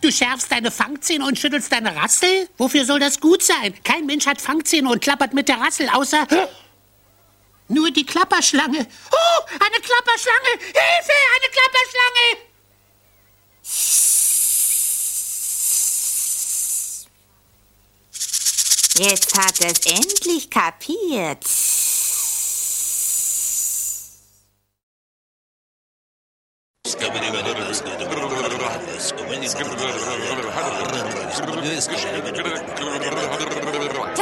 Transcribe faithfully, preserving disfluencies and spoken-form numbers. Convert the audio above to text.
Du schärfst deine Fangzähne und schüttelst deine Rassel? Wofür soll das gut sein? Kein Mensch hat Fangzähne und klappert mit der Rassel, außer nur die Klapperschlange. Oh, eine Klapperschlange! Hilfe, eine Klapperschlange! Jetzt hat er es endlich kapiert.